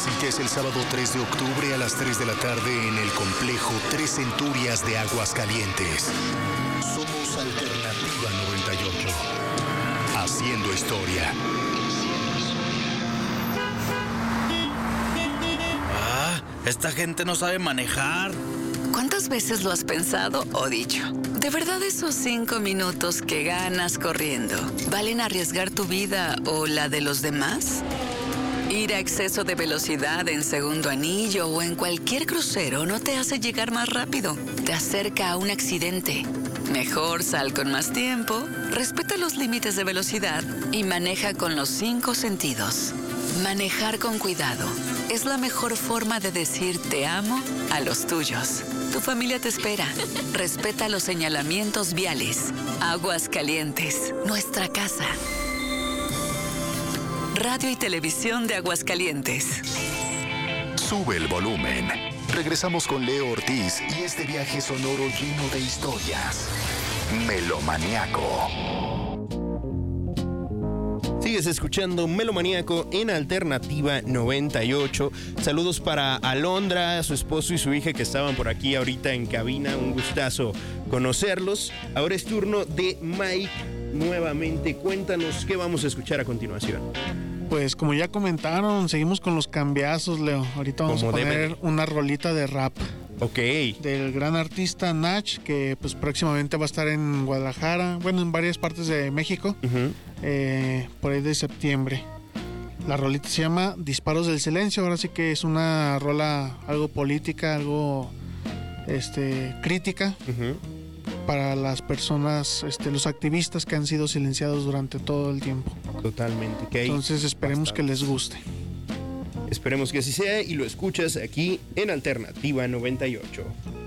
Así que es el sábado 3 de octubre a las 3 de la tarde en el complejo Tres Centurias de Aguascalientes. Somos Alternativa 98. Haciendo historia. Esta gente no sabe manejar. ¿Cuántas veces lo has pensado o dicho? ¿De verdad esos 5 minutos que ganas corriendo valen arriesgar tu vida o la de los demás? Ir a exceso de velocidad en segundo anillo o en cualquier crucero no te hace llegar más rápido. Te acerca a un accidente. Mejor sal con más tiempo, respeta los límites de velocidad y maneja con los 5 sentidos. Manejar con cuidado es la mejor forma de decir te amo a los tuyos. Tu familia te espera. Respeta los señalamientos viales. Aguascalientes, nuestra casa. Radio y Televisión de Aguascalientes. Sube el volumen. Regresamos con Leo Ortiz y este viaje sonoro lleno de historias. Melomaniaco. Sigues escuchando Melomaniaco en Alternativa 98. Saludos para Alondra, su esposo y su hija que estaban por aquí ahorita en cabina. Un gustazo conocerlos. Ahora es turno de Mike nuevamente. Cuéntanos qué vamos a escuchar a continuación. Pues como ya comentaron, seguimos con los cambiazos, Leo. Ahorita vamos a poner una rolita de rap. Ok. Del gran artista Nach, que pues próximamente va a estar en Guadalajara, bueno, en varias partes de México, por ahí de septiembre. La rolita se llama Disparos del Silencio. Ahora sí que es una rola algo política, algo crítica para las personas, los activistas que han sido silenciados durante todo el tiempo. Totalmente. Okay. Entonces esperemos que les guste. Esperemos que así sea y lo escuchas aquí en Alternativa 98.